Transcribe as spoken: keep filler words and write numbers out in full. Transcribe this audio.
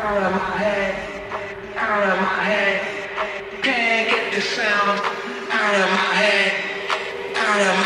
out of my head, out of my head. Can't get the sound out of my head, out of my